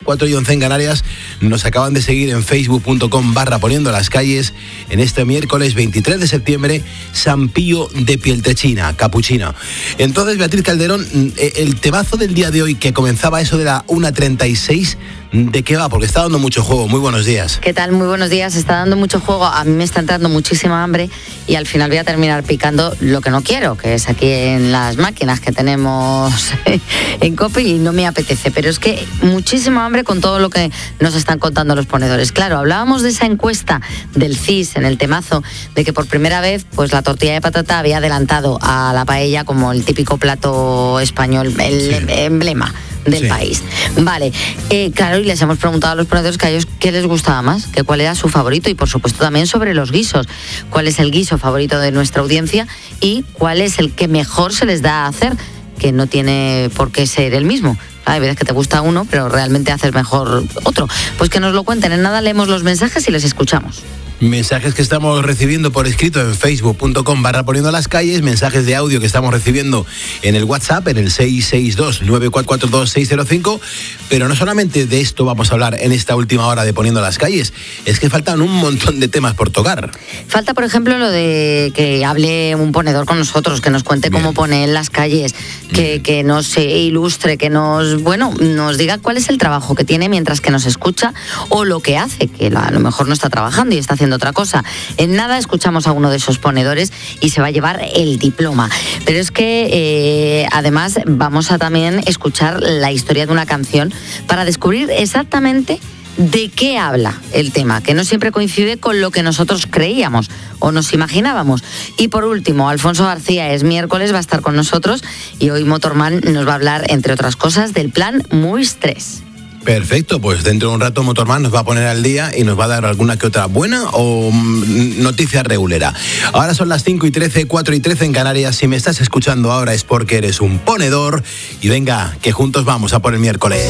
4:11 en Canarias. Nos acaban de seguir en facebook.com/poniendo las calles en este miércoles 23 de septiembre, San Pío de Pieltrechina, Capuchino. Entonces, Beatriz Calderón, el temazo del día de hoy, que comenzaba eso de la 1:36, ¿de qué va? Porque está dando mucho juego. Muy buenos días. ¿Qué tal? Muy buenos días. Está dando mucho juego. A mí me está entrando muchísima hambre y al final voy a terminar picando lo que no quiero, que es aquí en las máquinas que tenemos en COPE, y no me apetece. Pero es que muchísima hambre con todo lo que nos están contando los ponedores. Claro, hablábamos de esa encuesta del CIS en el temazo, de que por primera vez pues la tortilla de patata había adelantado a la paella como el típico plato español, el emblema del país. Vale, claro, y les hemos preguntado a los ponedores que a ellos qué les gustaba más, que cuál era su favorito, y por supuesto también sobre los guisos, cuál es el guiso favorito de nuestra audiencia y cuál es el que mejor se les da a hacer, que no tiene por qué ser el mismo. Hay veces que te gusta uno, pero realmente haces mejor otro. Pues que nos lo cuenten. En nada leemos los mensajes y les escuchamos. Mensajes que estamos recibiendo por escrito en facebook.com/poniendo las calles, mensajes de audio que estamos recibiendo en el WhatsApp, en el 662-944-2605, pero no solamente de esto vamos a hablar en esta última hora de Poniendo las calles, es que faltan un montón de temas por tocar. Falta, por ejemplo, lo de que hable un ponedor con nosotros, que nos cuente cómo pone en las calles, que nos ilustre, que nos diga cuál es el trabajo que tiene mientras que nos escucha, o lo que hace, que a lo mejor no está trabajando y está haciendo otra cosa. En nada escuchamos a uno de esos ponedores y se va a llevar el diploma. Pero es que además vamos a también escuchar la historia de una canción para descubrir exactamente de qué habla el tema, que no siempre coincide con lo que nosotros creíamos o nos imaginábamos. Y por último, Alfonso García es miércoles, va a estar con nosotros y hoy Motorman nos va a hablar, entre otras cosas, del plan MUIS 3. Perfecto, pues dentro de un rato Motorman nos va a poner al día y nos va a dar alguna que otra buena o noticia regulera. Ahora son las 5:13, 4:13 en Canarias. Si me estás escuchando ahora es porque eres un ponedor. Y venga, que juntos vamos a por el miércoles.